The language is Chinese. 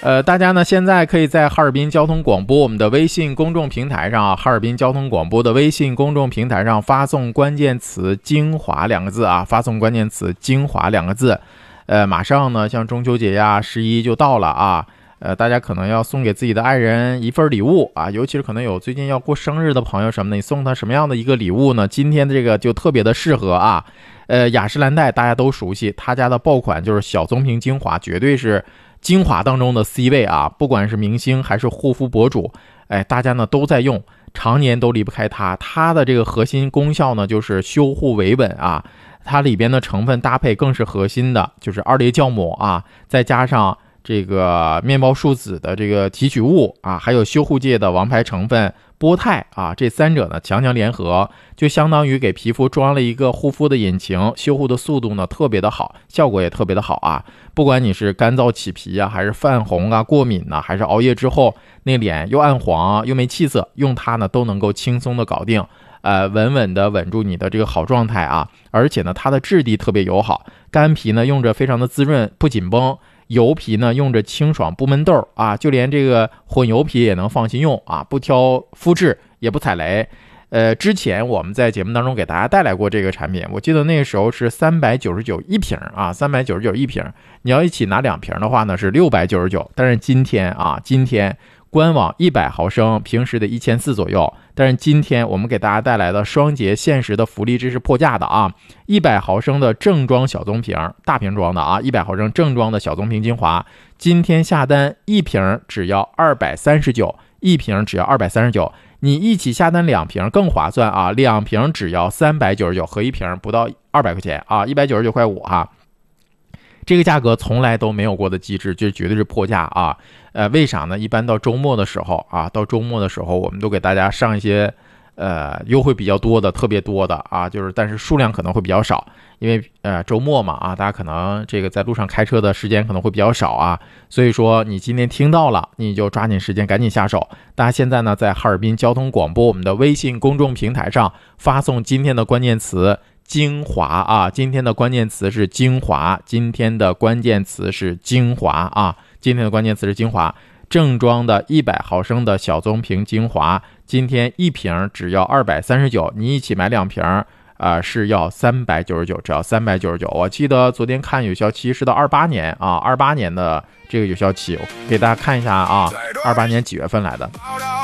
大家呢现在可以在哈尔滨交通广播我们的微信公众平台上，哈尔滨交通广播的微信公众平台上发送关键词精华2个字啊，发送关键词精华2个字。马上呢像中秋节呀11就到了啊，大家可能要送给自己的爱人一份礼物啊，尤其是可能有最近要过生日的朋友什么的，你送他什么样的一个礼物呢？今天这个就特别的适合啊。雅诗兰黛大家都熟悉，他家的爆款就是小棕瓶精华，绝对是精华当中的 C 位啊，不管是明星还是护肤博主，大家呢都在用，常年都离不开它。它的这个核心功效呢就是修护维稳啊，它里边的成分搭配更是核心的，就是2裂酵母啊，再加上这个面包树脂的这个提取物啊，还有修护界的王牌成分波肽啊，这3者呢强强联合，就相当于给皮肤装了一个护肤的引擎，修护的速度呢特别的好，效果也特别的好啊。不管你是干燥起皮啊，还是泛红啊、过敏啊，还是熬夜之后那脸又暗黄又没气色，用它呢都能够轻松的搞定，稳稳的稳住你的这个好状态啊。而且呢它的质地特别友好，干皮呢用着非常的滋润不紧绷，油皮呢用着清爽不闷痘啊，就连这个混油皮也能放心用啊，不挑肤质也不踩雷。之前我们在节目当中给大家带来过这个产品，我记得那个时候是399一瓶啊，399一瓶，你要一起拿2瓶的话呢是699，但是今天官网100毫升平时的1400左右，但是今天我们给大家带来的双节限时的福利，这是破价的啊！100毫升的正装小棕瓶，大瓶装的啊，100毫升正装的小棕瓶精华，今天下单一瓶只要239，一瓶只要239，你一起下单2瓶更划算啊，2瓶只要399，合一瓶不到200块钱啊，199.5块哈。这个价格从来都没有过的机制，这绝对是破价啊！为啥呢？一般到周末的时候啊，我们都给大家上一些优惠比较多的、特别多的啊，但是数量可能会比较少，因为周末嘛啊，大家可能这个在路上开车的时间可能会比较少啊，所以说你今天听到了，你就抓紧时间赶紧下手。大家现在呢在哈尔滨交通广播我们的微信公众平台上发送今天的关键词精华啊，今天的关键词是精华，今天的关键词是精华啊，今天的关键词是精华。正装的100毫升的小棕瓶精华，今天一瓶只要239，你一起买2瓶是要399，只要399。我记得昨天看有效期是到28年啊，28年的这个有效期，我给大家看一下啊，28年几月份来的。